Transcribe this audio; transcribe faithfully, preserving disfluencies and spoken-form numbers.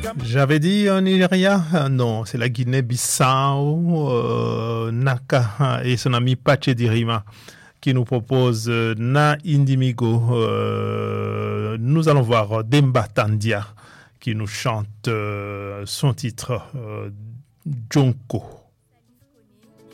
J'avais dit en Nigeria, non, c'est la Guinée-Bissau, euh, Naka et son ami Pache Dirima qui nous propose euh, Na Indimigo. Euh, nous allons voir Demba Tandia qui nous chante euh, son titre euh, Jonko.